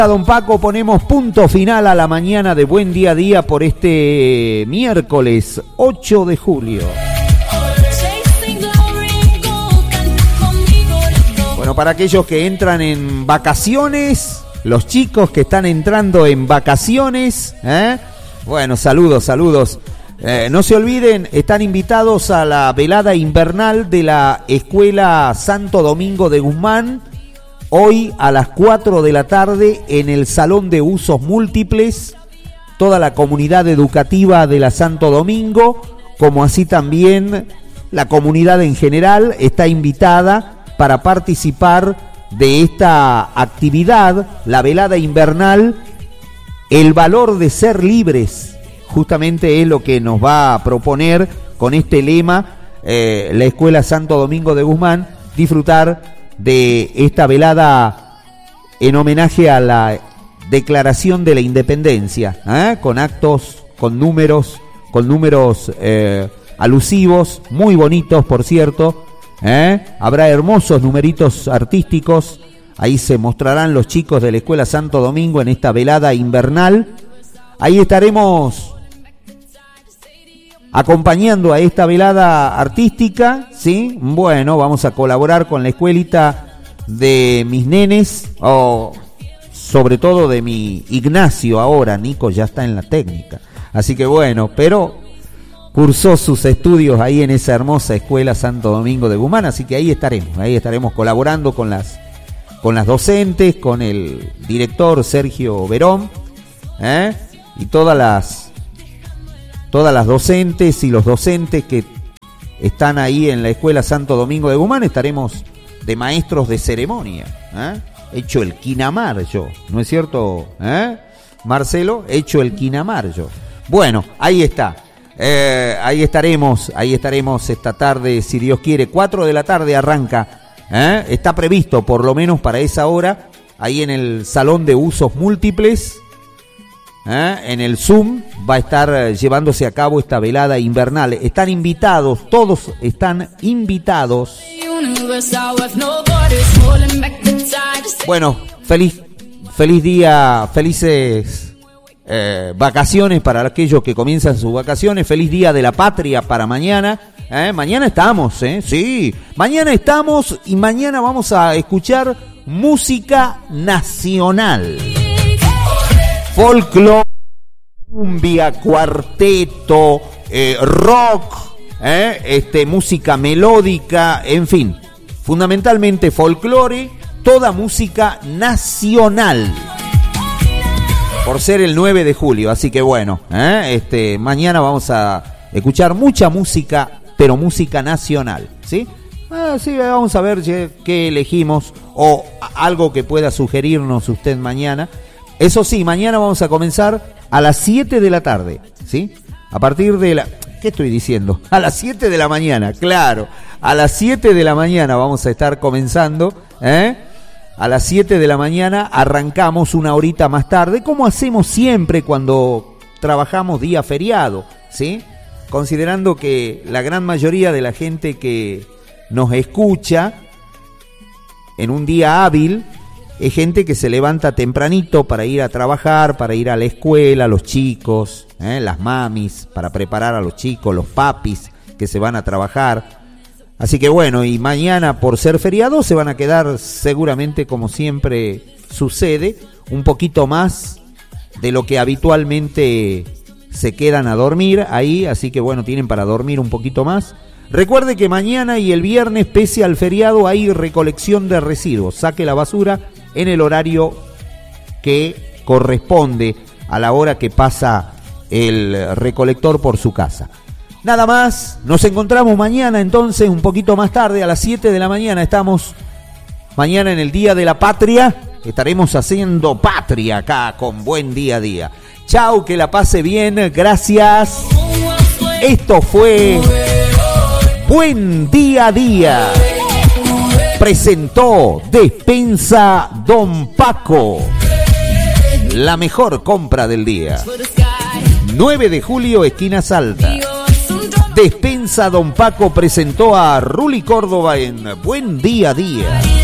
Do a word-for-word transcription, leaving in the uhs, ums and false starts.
Don Paco, ponemos punto final a la mañana de Buen Día a Día por este miércoles ocho de julio. Bueno, para aquellos que entran en vacaciones, los chicos que están entrando en vacaciones, ¿eh? Bueno, saludos, saludos. Eh, no se olviden, están invitados a la velada invernal de la Escuela Santo Domingo de Guzmán, hoy a las cuatro de la tarde en el Salón de Usos Múltiples. Toda la comunidad educativa de la Santo Domingo, como así también la comunidad en general, está invitada para participar de esta actividad, la velada invernal, el valor de ser libres. Justamente es lo que nos va a proponer con este lema eh, la Escuela Santo Domingo de Guzmán, disfrutar de esta velada en homenaje a la Declaración de la Independencia, ¿eh? con actos, con números, con números eh, alusivos, muy bonitos, por cierto. ¿Eh? Habrá hermosos numeritos artísticos, ahí se mostrarán los chicos de la Escuela Santo Domingo en esta velada invernal. Ahí estaremos acompañando a esta velada artística, ¿sí? Bueno, vamos a colaborar con la escuelita de mis nenes, o sobre todo de mi Ignacio ahora. Nico ya está en la técnica, así que bueno, pero cursó sus estudios ahí en esa hermosa Escuela Santo Domingo de Guzmán, así que ahí estaremos, ahí estaremos colaborando con las con las docentes, con el director Sergio Verón, ¿eh? y todas las todas las docentes y los docentes que están ahí en la Escuela Santo Domingo de Guzmán. Estaremos de maestros de ceremonia, ¿eh? hecho el quinamar yo, ¿no es cierto, ¿eh? Marcelo? Hecho el quinamar yo. Bueno, ahí está. Eh, ahí estaremos, ahí estaremos esta tarde, si Dios quiere. Cuatro de la tarde arranca, ¿eh? Está previsto por lo menos para esa hora, ahí en el Salón de Usos Múltiples, ¿eh? en el Zoom, va a estar llevándose a cabo esta velada invernal. Están invitados, todos están invitados. Bueno, feliz, feliz día, felices Eh, vacaciones para aquellos que comienzan sus vacaciones. Feliz Día de la Patria para mañana. ¿Eh? Mañana estamos, ¿eh? Sí, mañana estamos y mañana vamos a escuchar música nacional. Folclore, cumbia, cuarteto, eh, rock, ¿eh? este, música melódica, en fin. Fundamentalmente folclore, toda música nacional. Por ser el nueve de julio, así que bueno, ¿eh? este, mañana vamos a escuchar mucha música, pero música nacional, ¿sí? Ah, sí, vamos a ver qué elegimos o algo que pueda sugerirnos usted mañana. Eso sí, mañana vamos a comenzar a las siete de la tarde, ¿sí? A partir de la... ¿Qué estoy diciendo? A las siete de la mañana, claro. A las siete de la mañana vamos a estar comenzando, ¿eh? A las siete de la mañana arrancamos una horita más tarde, como hacemos siempre cuando trabajamos día feriado, ¿sí? Considerando que la gran mayoría de la gente que nos escucha en un día hábil es gente que se levanta tempranito para ir a trabajar, para ir a la escuela, los chicos, ¿eh? las mamis, para preparar a los chicos, los papis que se van a trabajar. Así que bueno, y mañana por ser feriado se van a quedar seguramente, como siempre sucede, un poquito más de lo que habitualmente se quedan a dormir ahí, así que bueno, tienen para dormir un poquito más. Recuerde que mañana y el viernes, pese al feriado, hay recolección de residuos. Saque la basura en el horario que corresponde a la hora que pasa el recolector por su casa. Nada más, nos encontramos mañana entonces un poquito más tarde, a las siete de la mañana. Estamos mañana en el Día de la Patria, estaremos haciendo patria acá con Buen Día a Día. Chau, que la pase bien, gracias. Esto fue Buen Día a Día. Presentó Despensa Don Paco, la mejor compra del día. nueve de julio, esquina Salta. Despensa Don Paco presentó a Ruli Córdoba en Buen Día a Día.